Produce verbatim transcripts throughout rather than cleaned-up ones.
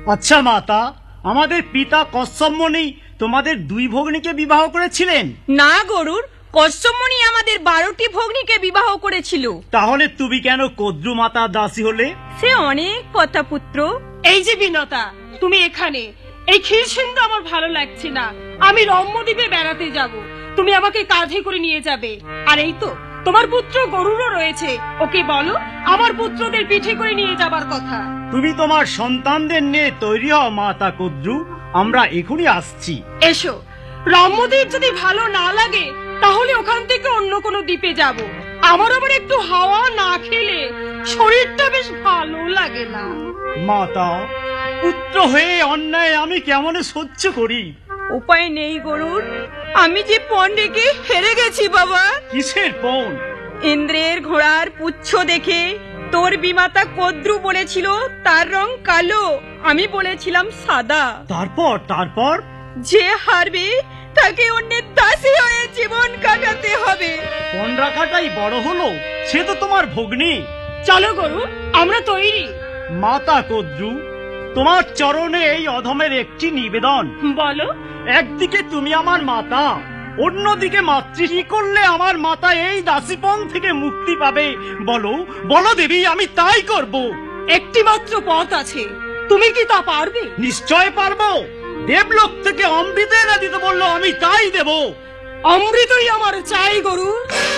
আচ্ছা মাতা, আমাদের পিতা কশ্যপ মুনি তোমাদের দুই ভগ্নীকে বিবাহ করেছিলেন? না গরুর, কশ্যপ মুনি আমাদের বারোটি ভগ্নীকে বিবাহ করেছিল। তাহলে তুমি কেন কদ্রু মাতা দাসী হলে? সে অনেক কথা পুত্র। এই যে বিনতা, তুমি এখানে, এই ক্ষীরসিন্ধু আমার ভালো লাগছে না। আমি রম্যদ্বীপে বেড়াতে যাব, তুমি আমাকে কাঁধে করে নিয়ে যাবে। আর এই তো তোমার পুত্র গরুরও রয়েছে, ওকে বলো আমার পুত্রদের পিঠে করে নিয়ে যাবার কথা। তুমি তোমার সন্তানদের নিয়ে তৈরি হও মাতা কদ্রু, আমরা এখনই আসছি। এসো, রম্যদ্বীপ যদি ভালো না লাগে তাহলে ওখান থেকে অন্য কোনো দ্বীপে যাব। আমার আবার একটু হাওয়া না খেলে শরীরটা বেশ ভালো লাগে না। মাতা, পুত্র হয়ে অন্যায় আমি কেমন সহ্য করি? উপায় নেই গরুর, আমি যে পণ রেখে হেরে গেছি বাবা। কিসের পণ? ইন্দ্রের ঘোড়ার পুচ্ছ দেখে তোর বিমাতা কদ্রু বলেছিল তার রং কালো, আমি বলেছিলাম সাদা। তারপর তারপর যে হারবে তাকে অন্যের দাসী হয়ে জীবন কাটাতে হবে। পণ রাখাটাই বড় হলো, সে তো তোমার ভগ্নী। চলো গরু, আমরা তৈরি। মাতা কদ্রু, তোমার চরণে এই অধমের একটি নিবেদন। বলো। একদিকে তুমি আমার মাতা, অন্যদিকে মাতৃ, কি করলে আমার মাতা এই দাসীপণ থেকে মুক্তি পাবে? বলো বলো দেবী, আমি তাই করব। একটি মাত্র পথ আছে, তুমি কি তা পারবে? নিশ্চয় পারবো। দেবলোক থেকে অমৃত এনে দিতে বললো, আমি তাই দেব। অমৃতই আমার চাই গরু।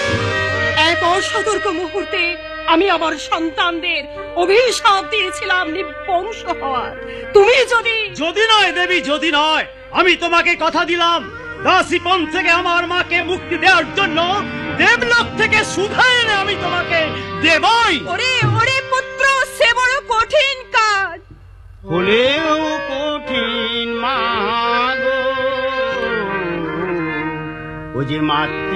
এক অসতর্ক মুহূর্তে আমি আমার সন্তানদের অভিশাপ দিয়েছিলাম নিবংশ হওয়ার। তুমি যদি যদি নয় দেবী, যদি নয়, আমি তোমাকে কথা দিলাম, দাসীপণ থেকে আমার মাকে মুক্তি দেওয়ার জন্য দেবলোক থেকে সুধা এনে আমি তোমাকে দেবই। ওরে ওরে পুত্র, সে বড় কঠিন কাজ। হলেও কঠিন মা গো, ও যে মাতৃ